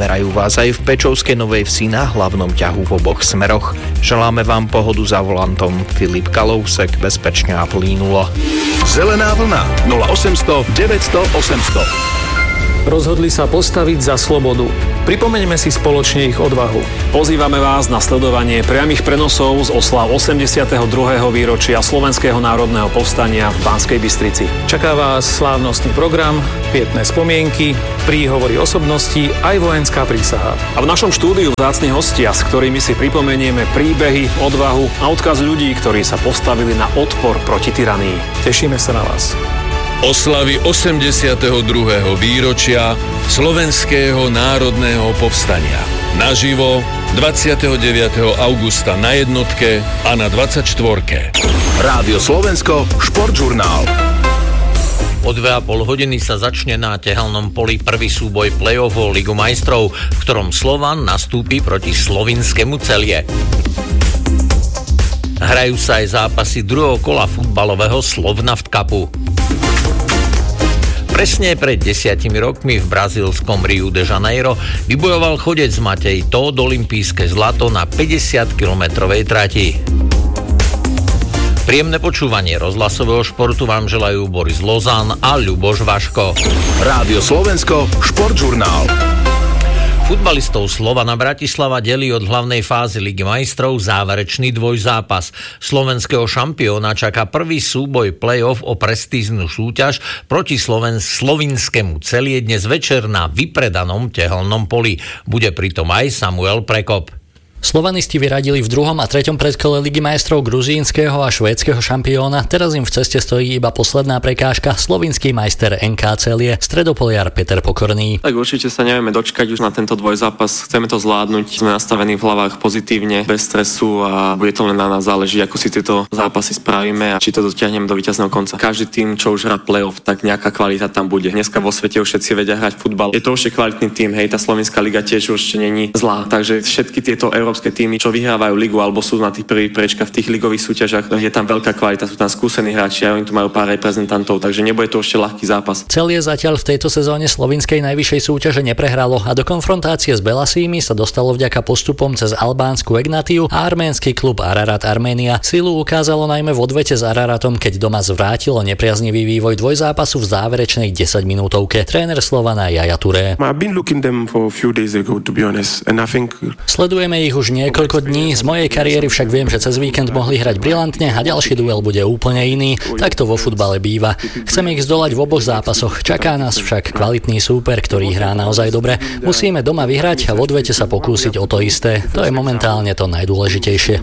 vás aj v Pečovskej Novej Vsi na hlavnom ťahu v oboch smeroch. Želáme vám pohodu za volantom. Filip Kalousek, bezpečne a plínulo. Zelená vlna 0800 900 800. Rozhodli sa postaviť za slobodu. Pripomeňme si spoločne ich odvahu. Pozývame vás na sledovanie priamych prenosov z oslav 82. výročia Slovenského národného povstania v Banskej Bystrici. Čaká vás slávnostný program, pietné spomienky, príhovory osobností aj vojenská prísaha. A v našom štúdiu vzácni hostia, s ktorými si pripomenieme príbehy, odvahu a odkaz ľudí, ktorí sa postavili na odpor proti tyranii. Tešíme sa na vás. Oslavy 82. výročia Slovenského národného povstania. Naživo 29. augusta na Jednotke a na 24. Rádio Slovensko, Športžurnál. O 2,5 hodiny sa začne na tehelnom poli prvý súboj play-off o Ligu majstrov, v ktorom Slovan nastúpi proti slovinskému Celie. Hrajú sa aj zápasy druhého kola futbalového Slovnaft Cupu. Presne pred 10 rokmi v brazílskom Riu de Janeiro vybojoval chodec Matej Tóth olympijské zlato na 50-kilometrovej trati. Príjemné počúvanie rozhlasového športu vám želajú Boris Lozán a Ľuboš Vaško. Rádio Slovensko, Športžurnál. Futbalistov Slovana Bratislava delí od hlavnej fázy Ligy majstrov záverečný dvojzápas. Slovenského šampióna čaká prvý súboj play-off o prestížnu súťaž proti slovinskému Celie dnes večer na vypredanom tehelnom poli. Bude pritom aj Samuel Prekop. Slovanisti vyradili v 2. a 3. predkole Ligy majstrov gruzínskeho a švédskeho šampióna. Teraz im v ceste stojí iba posledná prekážka, slovinský majster NK Celie, stredopoliar Peter Pokorný. Tak určite sa nevieme dočkať už na tento dvojzápas. Chceme to zvládnuť, sme nastavení v hlavách pozitívne, bez stresu a bude to len na nás záleží, ako si tieto zápasy spravíme a či to dotiahneme do víťazného konca. Každý tým, čo už hrá play-off, tak nejaká kvalita tam bude. Dneska vo svete už všetci vedia hrať futbal. Je to už kvalitný tým, hej, tá slovenská liga tiež už není zlá. Takže všetky tieto európske týmy, čo vyhrávajú ligu alebo sú na tých prvých priečkách v tých ligových súťažách, je tam veľká kvalita, sú tam skúsení hráči a oni tu majú pár reprezentantov, takže nebude to ešte ľahký zápas. Celie zatiaľ v tejto sezóne slovinskej najvyššej súťaže neprehralo a do konfrontácie s Belasími sa dostalo vďaka postupom cez albánsku Egnatiu a arménsky klub Ararat Arménia. Silu ukázalo najmä v odvete s Araratom, keď doma zvrátilo nepriaznivý vývoj dvojzápasu v záverečnej 10-minútovke. Tréner Slovana Jaja Touré. Sledujeme ich už niekoľko dní, z mojej kariéry však viem, že cez víkend mohli hrať brilantne a ďalší duel bude úplne iný. Tak to vo futbale býva. Chceme ich zdolať v oboch zápasoch. Čaká nás však kvalitný súper, ktorý hrá naozaj dobre. Musíme doma vyhrať a v odvete sa pokúsiť o to isté. To je momentálne to najdôležitejšie.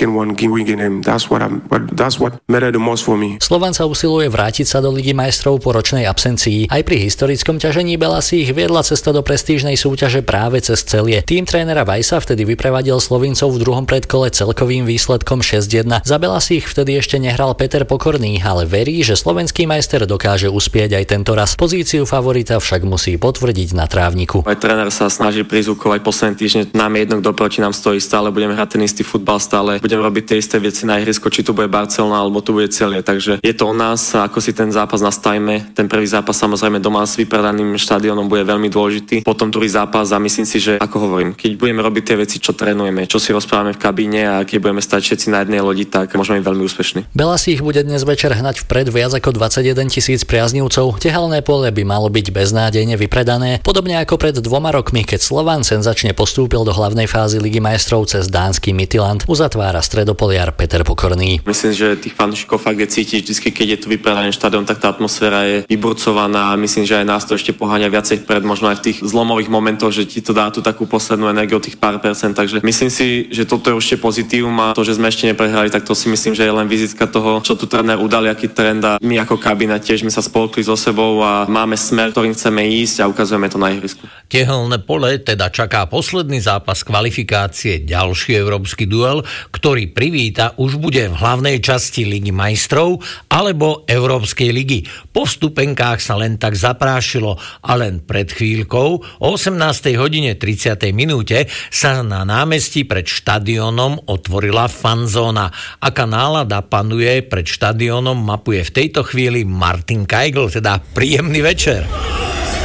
Slovan sa usiluje vrátiť sa do Ligy majstrov po ročnej absencii. Aj pri historickom ťažení Belasích viedla cesta do prestížnej súťaže práve cez Celie. Tým trénera Vajsa vtedy vyprevadil Slovincov v druhom predkole celkovým výsledkom 6-1. Za Belasích vtedy ešte nehral Peter Pokorný, ale verí, že slovenský majster dokáže uspieť aj tento raz. Pozíciu favorita však musí potvrdiť na trávniku. Aj tréner sa snaží prizvukovať posledné týždne. Nám je jedno, kto proti nám stojí, stále budeme hrať ten istý futbal, stále budeme robiť tie isté veci na ihrisku, či tu bude Barcelona alebo tu bude Celie. Takže je to o nás, ako si ten zápas nastavíme. Ten prvý zápas samozrejme doma s vypredaným štadiónom bude veľmi dôležitý. Potom druhý zápas a myslím si, že ako hovorím, keď budeme robiť tie veci, čo trénujeme, čo si rozprávame v kabíne a keď budeme stať všetci na jednej lodi, tak môžeme byť veľmi úspešní. Belasích bude dnes večer hnať vpred viac ako 21 000 priaznivcov. Tehelné pole by malo byť beznádejne vypredané, podobne ako pred 2 rokmi, keď Slovan senzačne postúpil do hlavnej fázy Ligy majstrov cez dánsky Midtjylland. Uzatvára stredopoliar Peter Pokorný. Myslím, že tých fanúšikov fakt je cítiť, vždy keď je tu vypredaný štadión, tak tá atmosféra je vyburcovaná a myslím, že aj nás to ešte poháňa viacej vpred, možno aj v tých zlomových momentoch, že ti to dá tu takú poslednú energiu, tých pár percent, takže myslím si, že toto je určite pozitívum a to, že sme ešte neprehrali, tak to si myslím, že je len vizitka toho, čo tu tréner udali, aký trend a my ako kabína tiež sme sa spolkli so sebou a máme smer, ktorým chceme ísť a ukazujeme to na ihrisku. Tehelné pole teda čaká posledný zápas kvalifikácie, ďalší európsky duel, ktorý privíta už bude v hlavnej časti Ligy majstrov alebo Európskej ligy. Po vstupenkách sa len tak zaprášilo a len pred chvíľkou o 18:30 sa na námestí pred štadiónom otvorila fanzóna. Aká nálada panuje pred štadiónom, mapuje v tejto chvíli Martin Kajgl, teda príjemný večer.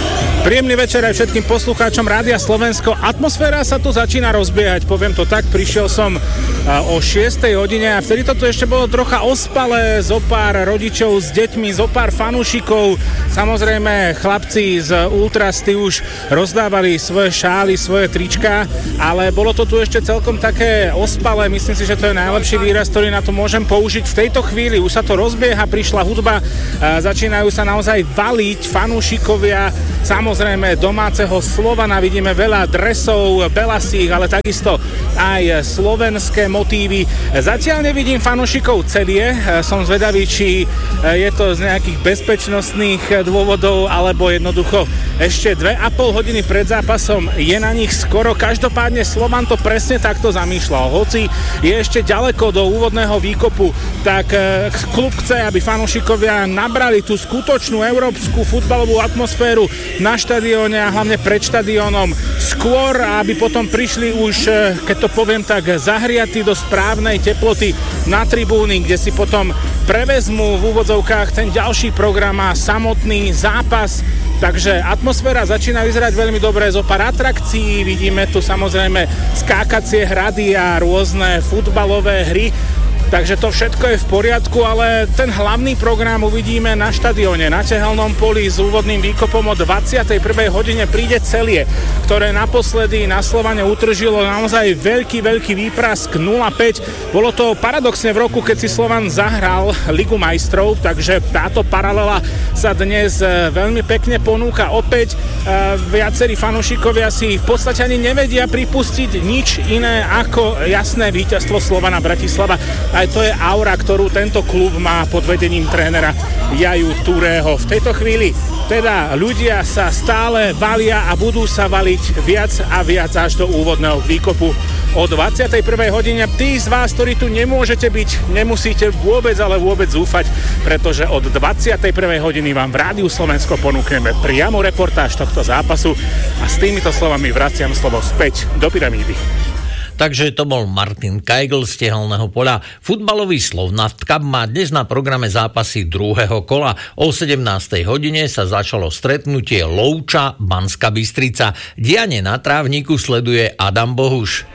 Príjemný večer aj všetkým poslucháčom Rádia Slovensko. Atmosféra sa tu začína rozbiehať, poviem to tak. Prišiel som o 6. hodine a vtedy to tu ešte bolo trocha ospalé. Zo pár rodičov s deťmi, zo pár fanúšikov. Samozrejme, chlapci z Ultrasty už rozdávali svoje šály, svoje trička, ale bolo to tu ešte celkom také ospalé. Myslím si, že to je najlepší výraz, ktorý na to môžem použiť. V tejto chvíli už sa to rozbieha, prišla hudba, začínajú sa naozaj valiť fanúšikovia. Samozrejme domáceho Slovana, vidíme veľa dresov, belasých, ale takisto aj slovenské motívy. Zatiaľ nevidím fanúšikov celie, som zvedavý, či je to z nejakých bezpečnostných dôvodov, alebo jednoducho ešte 2,5 hodiny pred zápasom je na nich skoro. Každopádne Slovan to presne takto zamýšľal. Hoci je ešte ďaleko do úvodného výkopu, tak klub chce, aby fanúšikovia nabrali tú skutočnú európsku futbalovú atmosféru na štadióne a hlavne pred štadiónom skôr, aby potom prišli už, keď to poviem tak, zahriatí do správnej teploty na tribúny, kde si potom prevezmú v úvodzovkách ten ďalší program a samotný zápas. Takže atmosféra začína vyzerať veľmi dobre, zo pár atrakcií, vidíme tu samozrejme skákacie hrady a rôzne futbalové hry. Takže to všetko je v poriadku, ale ten hlavný program uvidíme na štadióne, na Tehelnom poli s úvodným výkopom o 21. hodine príde Celie, ktoré naposledy na Slovane utržilo naozaj veľký výprask 0-5. Bolo to paradoxne v roku, keď si Slovan zahral Ligu majstrov, takže táto paralela sa dnes veľmi pekne ponúka opäť. Viacerí fanúšikovia si v podstate ani nevedia pripustiť nič iné ako jasné víťazstvo Slovana Bratislava. Aj to je aura, ktorú tento klub má pod vedením trénera Jaju Turého. V tejto chvíli teda ľudia sa stále valia a budú sa valiť viac a viac až do úvodného výkopu o 21. hodine. Tí z vás, ktorí tu nemôžete byť, nemusíte vôbec zúfať, pretože od 21. hodiny vám v Rádiu Slovensko ponúkneme priamo reportáž tohto zápasu a s týmito slovami vraciam slovo späť do pyramídy. Takže to bol Martin Kajgl z Tehelného poľa. Futbalový Slovnaft Cup má dnes na programe zápasy druhého kola. O 17. hodine sa začalo stretnutie Louča Banská Bystrica. Dianie na trávniku sleduje Adam Bohuš.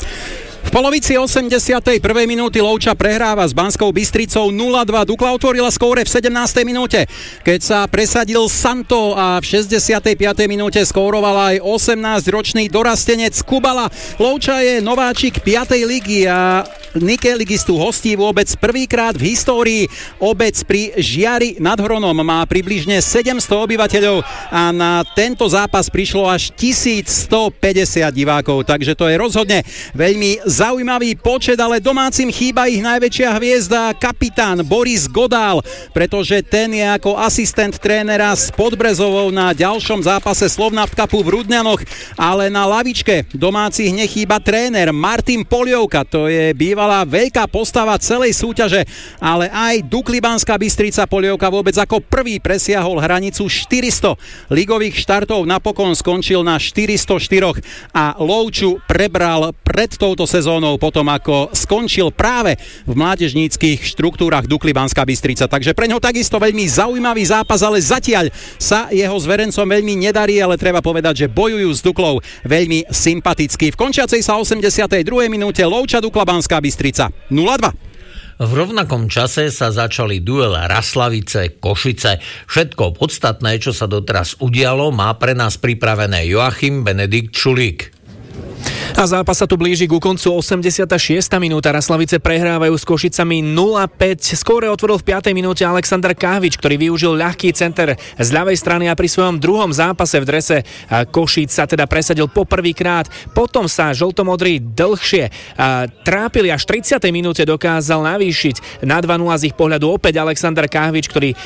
V polovici 81. minúty Louča prehráva s Banskou Bystricou 0-2. Dukla otvorila skóre v 17. minúte, keď sa presadil Santo a v 65. minúte skóroval aj 18-ročný dorastenec Kubala. Louča je nováčik 5. ligy a Nike ligistu hostí vôbec prvýkrát v histórii. Obec pri Žiari nad Hronom má približne 700 obyvateľov a na tento zápas prišlo až 1150 divákov, takže to je rozhodne veľmi zaujímavý počet, ale domácim chýba ich najväčšia hviezda, kapitán Boris Godál, pretože ten je ako asistent trénera s Podbrezovou na ďalšom zápase Slovnaft Cupu v Rudňanoch, ale na lavičke domácich nechýba tréner Martin Polievka, to je bývalá veľká postava celej súťaže, ale aj Dukli Banská Bystrica. Polievka vôbec ako prvý presiahol hranicu 400 ligových štartov, napokon skončil na 404 a Louču prebral pred touto sezónou potom, ako skončil práve v mládežníckych štruktúrach Dukli Banská Bystrica. Takže pre ňo takisto veľmi zaujímavý zápas, ale zatiaľ sa jeho zverencom veľmi nedarí, ale treba povedať, že bojujú s Duklou veľmi sympaticky. V končiacej sa 82. minúte Louča Dukla Banská Bystrica 0-2. V rovnakom čase sa začali duel Raslavice Košice. Všetko podstatné, čo sa doteraz udialo, má pre nás pripravené Joachim Benedikt Čulík. A zápas sa tu blíži ku koncu. 86. minúta. Raslavice prehrávajú s Košicami 0-5. Skóre otvoril v 5. minúte Alexander Kávič, ktorý využil ľahký center z ľavej strany a pri svojom druhom zápase v drese Košíc sa teda presadil poprvýkrát. Potom sa žltomodrí dlhšie trápili, až v 30. minúte dokázal navýšiť na 2-0 z ich pohľadu opäť Alexander Kávič, ktorý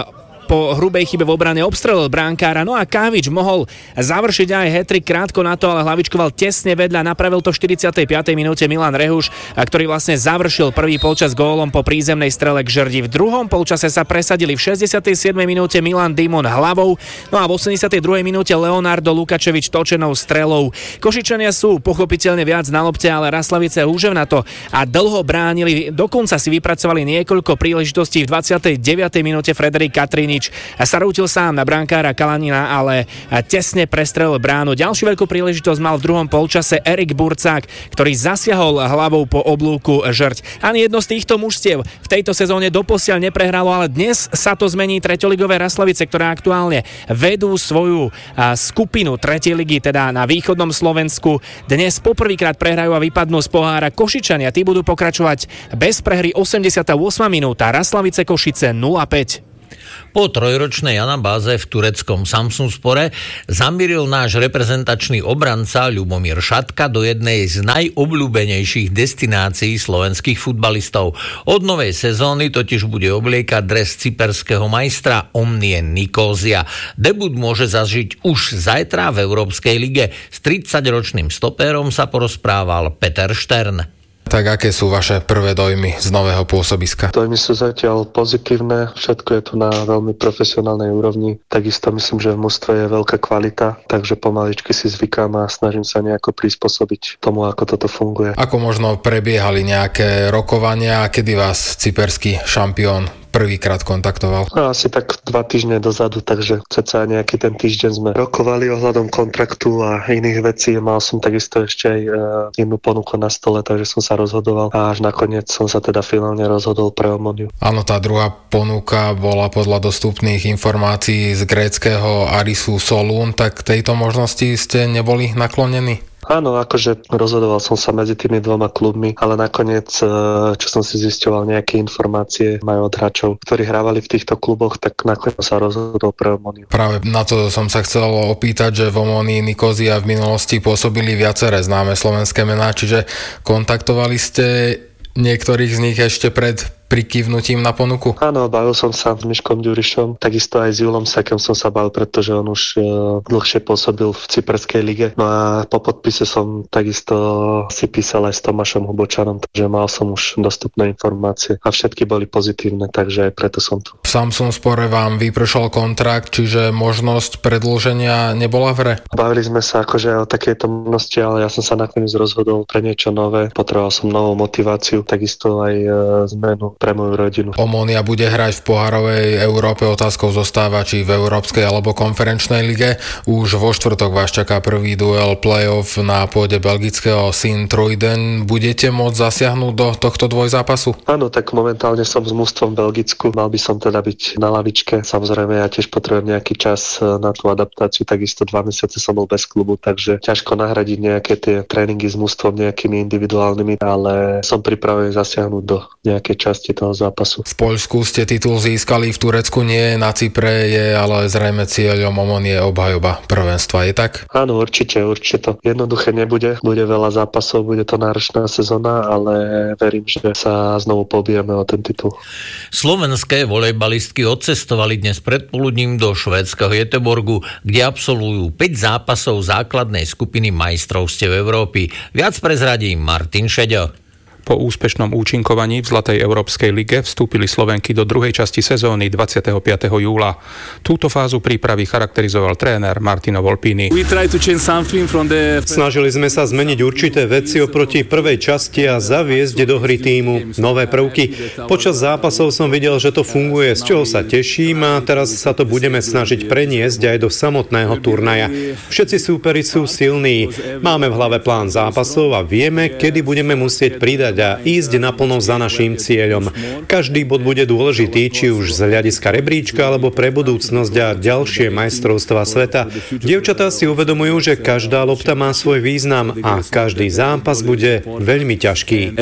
po hrubej chybe v obrane obstrelil bránkára, no a Kávič mohol završiť aj hat-trick krátko na to, ale hlavičkoval tesne vedľa, napravil to v 45. minúte Milan Rehuš, ktorý vlastne završil prvý polčas gólom po prízemnej strele k žrdi. V druhom polčase sa presadili v 67. minúte Milan Dimon hlavou, no a v 82. minúte Leonardo Lukačevič točenou strelou. Košičania sú pochopiteľne viac na lopte, ale Raslavice húževnato a dlho bránili, dokonca si vypracovali niekoľko príležitostí. V 29. minúte Frederik Katrini nič. Sa rútil sám na brankára Kalanina, ale tesne prestrelil bránu. Ďalšiu veľkú príležitosť mal v druhom polčase Erik Burcák, ktorý zasiahol hlavou po oblúku žrť. Ani jedno z týchto mužstiev v tejto sezóne doposiaľ neprehralo, ale dnes sa to zmení. Treťoligové Raslavice, ktoré aktuálne vedú svoju skupinu tretej ligy, teda na východnom Slovensku, dnes poprvýkrát prehrajú a vypadnú z pohára Košičania. Tí budú pokračovať bez prehry. 88. minúta, Raslavice Košice 0-5. Po trojročnej anabáze v tureckom Samsunspore zamieril náš reprezentačný obranca Ľubomír Šatka do jednej z najobľúbenejších destinácií slovenských futbalistov. Od novej sezóny totiž bude obliekať dres cyperského majstra Omnie Nikózia. Debut môže zažiť už zajtra v Európskej lige. S 30-ročným stopérom sa porozprával Peter Štern. Tak aké sú vaše prvé dojmy z nového pôsobiska? Dojmy sú zatiaľ pozitívne, všetko je tu na veľmi profesionálnej úrovni. Takisto myslím, že v mužstve je veľká kvalita, takže pomaličky si zvykám a snažím sa nejako prispôsobiť tomu, ako toto funguje. Ako možno prebiehali nejaké rokovania, kedy vás cyperský šampión prvýkrát kontaktoval? Asi tak 2 týždne dozadu, takže ceca nejaký ten týždeň sme rokovali ohľadom kontraktu a iných vecí. Mal som takisto ešte aj jednu ponuku na stole, takže som sa rozhodoval a až nakoniec som sa teda finálne rozhodol pre Omoniu. Áno, tá druhá ponuka bola podľa dostupných informácií z gréckeho Arisu Solún, tak tejto možnosti ste neboli naklonení? Áno, akože rozhodoval som sa medzi tými 2 klubmi, ale nakoniec, čo som si zisťoval nejaké informácie majú od hráčov, ktorí hrávali v týchto kluboch, tak nakoniec sa rozhodol pre Omoniu. Práve na to som sa chcel opýtať, že v Omonii Nikózia v minulosti pôsobili viaceré známe slovenské mená, čiže kontaktovali ste niektorých z nich ešte pred prikývnutím na ponuku? Áno, bavil som sa s Miškom Ďurišom, takisto aj s Julom Sekem som sa bavil, pretože on už dlhšie pôsobil v cyperskej lige. No a po podpise som takisto si písal aj s Tomášom Hubočanom, takže mal som už dostupné informácie a všetky boli pozitívne, takže aj preto som tu. V Samsunspore vám vypršal kontrakt, čiže možnosť predĺženia nebola v hre? Bavili sme sa akože o takejto možnosti, ale ja som sa nakoniec rozhodol pre niečo nové. Potreboval som novú motiváciu, takisto aj zmenu pre moju rodinu. Omonia bude hrať v pohárovej Európe, otázkou zostáva, či v Európskej alebo konferenčnej lige. Už vo štvrtok vás čaká prvý duel play-off na pôde belgického Sint-Truiden. Budete môcť zasiahnuť do tohto dvojzápasu? Áno, tak momentálne som s mužstvom v Belgicku. Mal by som teda byť na lavičke. Samozrejme, ja tiež potrebujem nejaký čas na tú adaptáciu. Takisto 2 mesiace som bol bez klubu, takže ťažko nahradiť nejaké tie tréningy s mužstvom nejakými individuálnymi, ale som pripravený zasiahnuť do nejakej časti toho zápasu. V Poľsku ste titul získali, v Turecku nie, na Cypre je, ale zrejme cieľom Omonie obhajoba prvenstva, je tak? Áno, určite to jednoduché nebude. Bude veľa zápasov, bude to náročná sezóna, ale verím, že sa znovu pobijeme o ten titul. Slovenské volejbalistky odcestovali dnes predpoludním do švédskeho Göteborgu, kde absolvujú 5 zápasov základnej skupiny majstrovstiev Európy. Viac prezradí Martin Šeďo. Po úspešnom účinkovaní v Zlatej európskej lige vstúpili Slovenky do druhej časti sezóny 25. júla. Túto fázu prípravy charakterizoval tréner Martino Volpini. Snažili sme sa zmeniť určité veci oproti prvej časti a zaviesť do hry tímu nové prvky. Počas zápasov som videl, že to funguje, z čoho sa teším a teraz sa to budeme snažiť preniesť aj do samotného turnaja. Všetci súperi sú silní. Máme v hlave plán zápasov a vieme, kedy budeme musieť pridať a ísť naplno za naším cieľom. Každý bod bude dôležitý, či už z hľadiska rebríčka alebo pre budúcnosť a ďalšie majstrovstvá sveta. Dievčatá si uvedomujú, že každá lopta má svoj význam a každý zápas bude veľmi ťažký.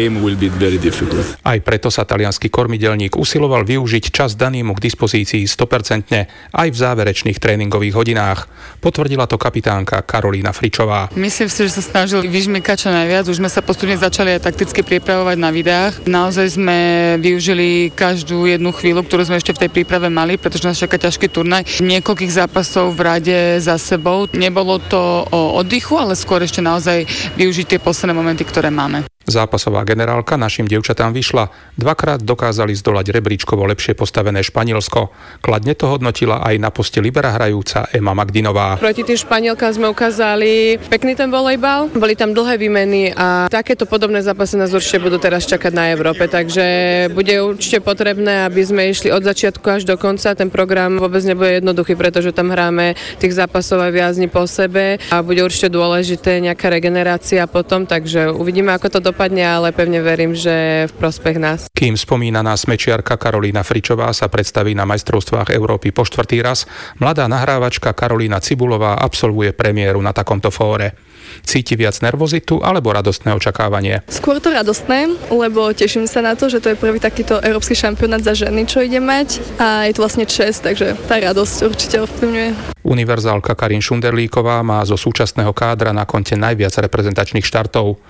Aj preto sa taliansky kormidelník usiloval využiť čas daný mu k dispozícii 100% aj v záverečných tréningových hodinách. Potvrdila to kapitánka Karolína Fričová. Myslím si, že sa snažili vyžmykať čo najviac. Už sme sa postupne začali aj takticky pripravovať na videách. Naozaj sme využili každú jednu chvíľu, ktorú sme ešte v tej príprave mali, pretože nás čaká ťažký turnaj. Niekoľkých zápasov v rade za sebou. Nebolo to o oddychu, ale skôr ešte naozaj využiť tie posledné momenty, ktoré máme. Zápasová generálka našim dievčatám vyšla. Dvakrát dokázali zdolať rebríčkovo lepšie postavené Španielsko. Kladne to hodnotila aj na poste libera hrajúca Ema Magdinová. Proti tým Španielkám sme ukázali pekný ten volejbal. Boli tam dlhé výmeny a takéto podobné zápasy nás určite budú teraz čakať na Európe, takže bude určite potrebné, aby sme išli od začiatku až do konca. Ten program vôbec nebude jednoduchý, pretože tam hráme tých zápasov aj viac dní po sebe a bude určite dôležité nejaká regenerácia potom, takže uvidíme, ako to dopadne, ale pevne verím, že v prospech nás. Kým spomínaná smečiarka Karolína Fričová sa predstaví na majstrovstvách Európy po štvrtý raz, mladá nahrávačka Karolína Cibulová absolvuje premiéru na takomto fóre. Cíti viac nervozitu alebo radostné očakávanie? Skôr to radostné, lebo teším sa na to, že to je prvý takýto európsky šampionát za ženy, čo ide mať a je to vlastne čest, takže tá radosť určite ovplyvňuje. Univerzálka Karin Šunderlíková má zo súčasného kádra na konte najviac reprezentačných štartov.